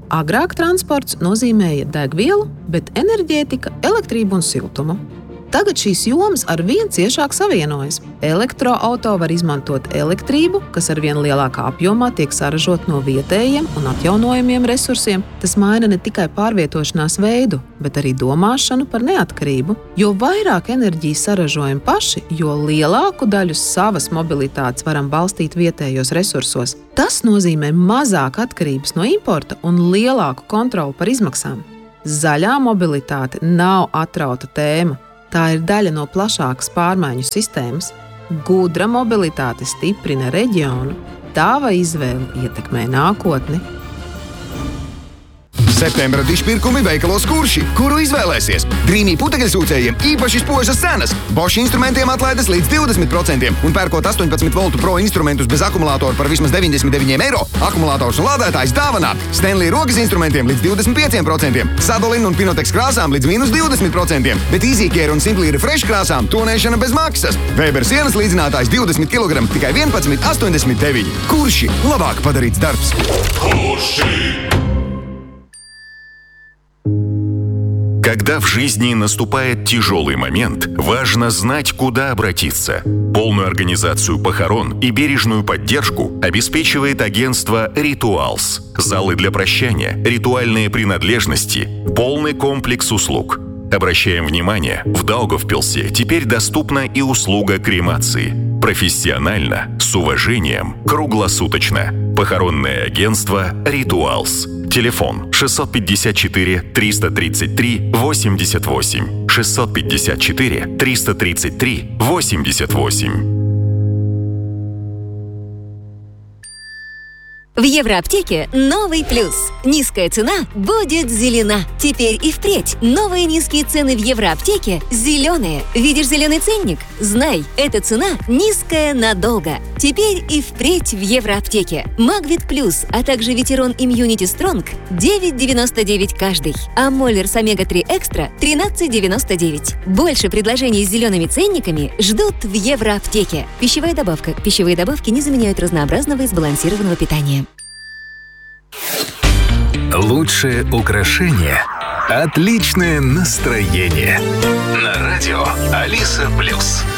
Agrāk transports nozīmēja degvielu, bet enerģētika, elektrību un siltumu. Tagad šīs jomas arvien ciešāk savienojas. Elektroauto var izmantot elektrību, kas arvien lielākā apjomā tiek saražot no vietējiem un atjaunojamiem resursiem. Tas maina ne tikai pārvietošanās veidu, bet arī domāšanu par neatkarību. Jo vairāk enerģijas saražojam paši, jo lielāku daļu savas mobilitātes varam balstīt vietējos resursos. Tas nozīmē mazāk atkarības no importa un lielāku kontroli par izmaksām. Zaļā mobilitāte nav atrauta tēma. Tā ir daļa no plašākas pārmaiņu sistēmas. Gudra mobilitāte stiprina reģionu. Tava izvēle ietekmē nākotni. Septembra dižpirkumi veikalos Kurši. Kuru izvēlēsies? Dreamy putekļsūcējiem īpaši spožas cenas. Bosch instrumentiem atlaides līdz 20% un pērkot 18 voltu pro instrumentus bez akumulātoru par vismaz 99 eiro. Akumulators un lādētājs dāvanā. Stanley rokas instrumentiem līdz 25%. Sadolin un Pinotex krāsām līdz minus 20%. Bet EasyCare un Simply Refresh krāsām tonēšana bez maksas. Weber sienas līdzinātājs 20 kg tikai 11,89. Kurši? Labāk padarīts darbs. Kurši! Когда в жизни наступает тяжелый момент, важно знать, куда обратиться. Полную организацию похорон и бережную поддержку обеспечивает агентство «Ритуалс». Залы для прощания, ритуальные принадлежности, полный комплекс услуг. Обращаем внимание, в Даугавпилсе теперь доступна и услуга кремации. Профессионально, с уважением, круглосуточно. Похоронное агентство «Ритуалс». Телефон 654-333-88. 654-333-88. В Евроаптеке новый плюс. Низкая цена будет зелена. Теперь и впредь новые низкие цены в Евроаптеке зеленые. Видишь зеленый ценник? Знай, эта цена низкая надолго. Теперь и впредь в Евроаптеке. Магвит Плюс, а также Ветерон Immunity Strong 9,99 каждый. А Моллерс Омега-3 Экстра 13,99. Больше предложений с зелеными ценниками ждут в Евроаптеке. Пищевая добавка. Пищевые добавки не заменяют разнообразного и сбалансированного питания. Лучшее украшение – отличное настроение. На радио Алиса Плюс.